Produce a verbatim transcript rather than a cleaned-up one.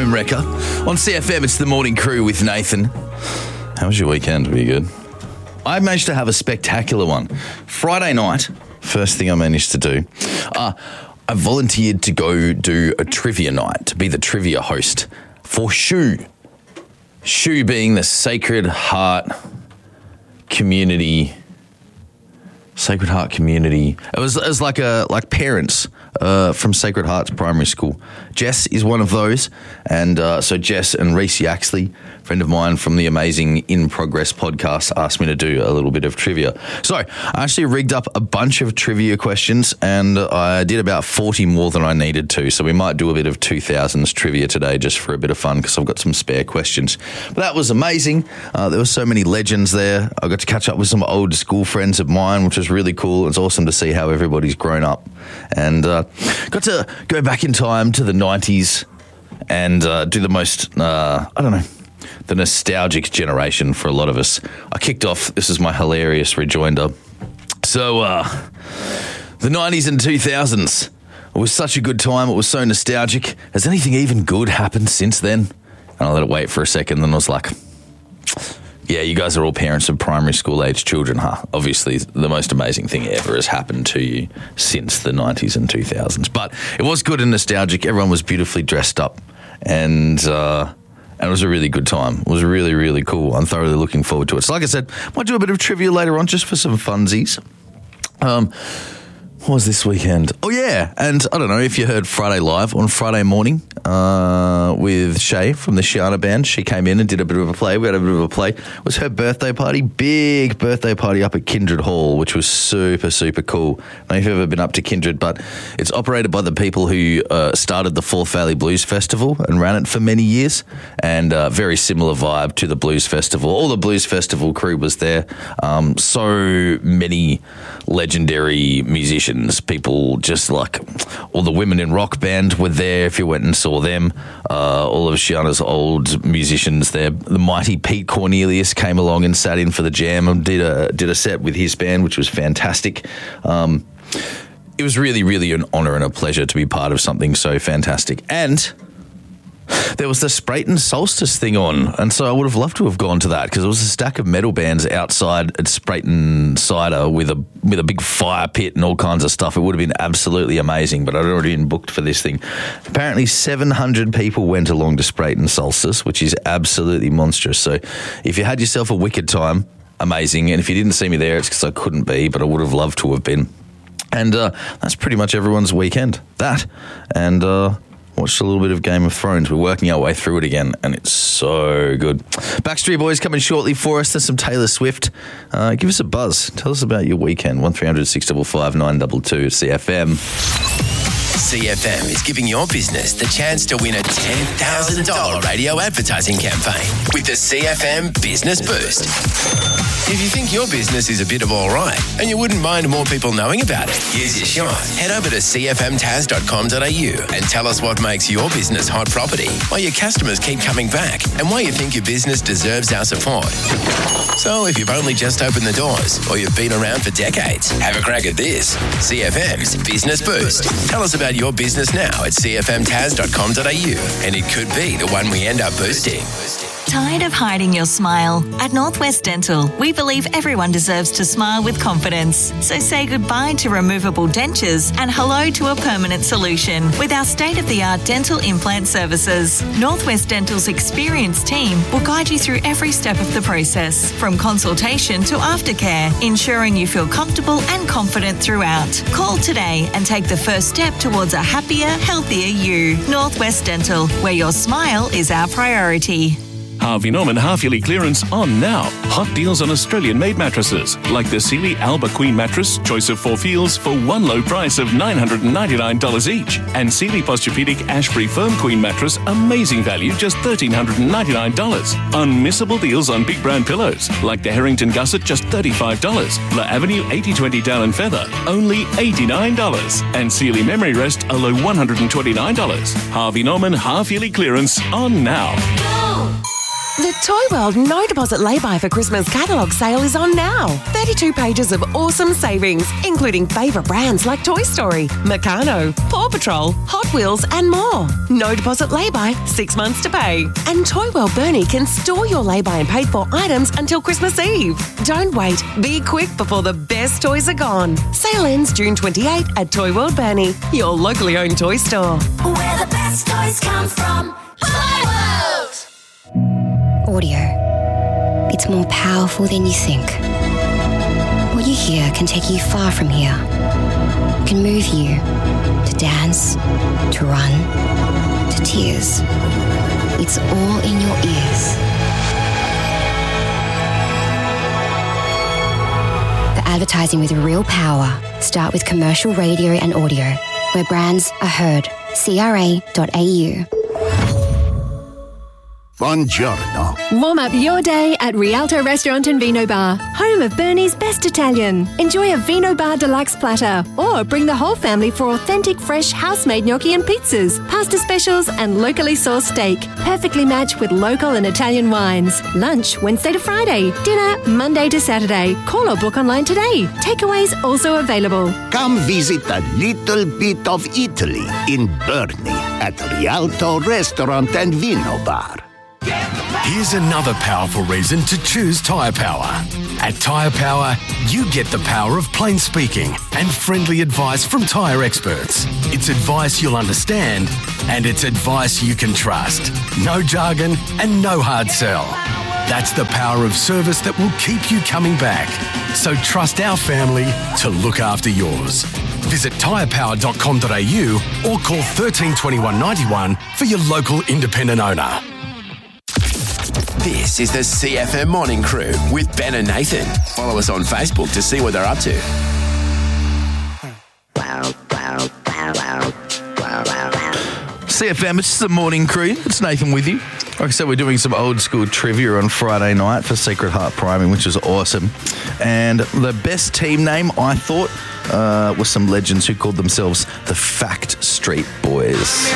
Home Wrecker. On C F M, it's the Morning Crew with Nathan. How was your weekend? Were you good? I managed to have a spectacular one. Friday night, first thing I managed to do, uh, I volunteered to go do a trivia night, to be the trivia host for SHOE. SHOE being the Sacred Heart Community... Sacred Heart Community. It was, it was like a like parents uh, from Sacred Heart's primary school. Jess is one of those, and uh, so Jess and Reese Yaxley, friend of mine from the amazing In Progress podcast, asked me to do a little bit of trivia. So I actually rigged up a bunch of trivia questions, and I did about forty more than I needed to. So we might do a bit of two thousands trivia today just for a bit of fun because I've got some spare questions. But that was amazing. Uh, there were so many legends there. I got to catch up with some old school friends of mine, which was really cool. It's awesome to see how everybody's grown up, and uh, got to go back in time to the nineties and uh, do the most, uh, I don't know, the nostalgic generation for a lot of us. I kicked off, this is my hilarious rejoinder. So, uh, the nineties and two thousands, it was such a good time. It was so nostalgic. Has anything even good happened since then? And I let it wait for a second, then I was like, yeah, you guys are all parents of primary school age children, huh? Obviously, the most amazing thing ever has happened to you since the nineties and two thousands. But it was good and nostalgic. Everyone was beautifully dressed up, and uh, and it was a really good time. It was really, really cool. I'm thoroughly looking forward to it. So like I said, might do a bit of trivia later on just for some funsies. Um... What was this weekend? Oh, yeah. And I don't know if you heard Friday Live on Friday morning uh, with Shay from the Shiana Band. She came in and did a bit of a play. We had a bit of a play. It was her birthday party, big birthday party up at Kindred Hall, which was super, super cool. I don't know if you've ever been up to Kindred, but it's operated by the people who uh, started the Forth Valley Blues Festival and ran it for many years, and uh, very similar vibe to the Blues Festival. All the Blues Festival crew was there. Um, so many legendary musicians. People just like all the women in rock band were there if you went and saw them. Uh, all of Shiana's old musicians there. The mighty Pete Cornelius came along and sat in for the jam and did a did a set with his band, which was fantastic. Um, it was really, really an honour and a pleasure to be part of something so fantastic. And there was the Sprayton Solstice thing on, and so I would have loved to have gone to that because it was a stack of metal bands outside at Sprayton Cider with a with a big fire pit and all kinds of stuff. It would have been absolutely amazing, but I'd already been booked for this thing. Apparently seven hundred people went along to Sprayton Solstice, which is absolutely monstrous. So if you had yourself a wicked time, amazing. And if you didn't see me there, it's because I couldn't be, but I would have loved to have been. And uh, that's pretty much everyone's weekend. That and... Uh, Watched a little bit of Game of Thrones. We're working our way through it again, and it's so good. Backstreet Boys coming shortly for us. There's some Taylor Swift. Uh, give us a buzz. Tell us about your weekend. one three hundred six five five nine two two C F M. C F M is giving your business the chance to win a ten thousand dollars radio advertising campaign with the C F M Business Boost. If you think your business is a bit of all right and you wouldn't mind more people knowing about it, here's your shot. Head over to c f m taz dot com dot a u and tell us what makes your business hot property, why your customers keep coming back, and why you think your business deserves our support. So if you've only just opened the doors or you've been around for decades, have a crack at this. C F M's Business Boost. Tell us about your business now at c f m taz dot com dot a u, and it could be the one we end up boosting. Tired of hiding your smile? At Northwest Dental, we believe everyone deserves to smile with confidence. So say goodbye to removable dentures and hello to a permanent solution with our state-of-the-art dental implant services. Northwest Dental's experienced team will guide you through every step of the process, from consultation to aftercare, ensuring you feel comfortable and confident throughout. Call today and take the first step towards a happier, healthier you. Northwest Dental, where your smile is our priority. Harvey Norman half-yearly clearance on now. Hot deals on Australian-made mattresses, like the Sealy Alba Queen mattress, choice of four feels, for one low price of nine hundred ninety-nine dollars each. And Sealy Posturepedic Ashbury Firm Queen mattress, amazing value, just one thousand three hundred ninety-nine dollars. Unmissable deals on big brand pillows, like the Harrington Gusset, just thirty-five dollars. La Avenue eighty twenty Down and Feather, only eighty-nine dollars. And Sealy Memory Rest, a low one hundred twenty-nine dollars. Harvey Norman half-yearly clearance on now. The Toy World No Deposit Lay-By for Christmas catalogue sale is on now. thirty-two pages of awesome savings, including favourite brands like Toy Story, Meccano, Paw Patrol, Hot Wheels and more. No deposit lay-by, six months to pay. And Toy World Burnie can store your lay-by and paid for items until Christmas Eve. Don't wait. Be quick before the best toys are gone. Sale ends June twenty-eighth at Toy World Burnie, your locally owned toy store. Where the best toys come from. Toy World! Audio. It's more powerful than you think. What you hear can take you far from here. It can move you to dance, to run, to tears. It's all in your ears. For advertising with real power, start with commercial radio and audio, where brands are heard. C R A dot A U. Buongiorno. Warm up your day at Rialto Restaurant and Vino Bar, home of Bernie's best Italian. Enjoy a Vino Bar Deluxe platter or bring the whole family for authentic fresh house-made gnocchi and pizzas, pasta specials and locally sourced steak. Perfectly matched with local and Italian wines. Lunch Wednesday to Friday. Dinner Monday to Saturday. Call or book online today. Takeaways also available. Come visit a little bit of Italy in Bernie at Rialto Restaurant and Vino Bar. Here's another powerful reason to choose Tyre Power. At Tyre Power, you get the power of plain speaking and friendly advice from tyre experts. It's advice you'll understand and it's advice you can trust. No jargon and no hard sell. That's the power of service that will keep you coming back. So trust our family to look after yours. Visit tyre power dot com dot a u or call thirteen twenty-one ninety-one for your local independent owner. This is the C F M Morning Crew with Ben and Nathan. Follow us on Facebook to see what they're up to. C F M, it's just the Morning Crew. It's Nathan with you. Like I said, we're doing some old school trivia on Friday night for Sacred Heart Primary, which is awesome. And the best team name, I thought, uh, was some legends who called themselves the Fact Street Boys.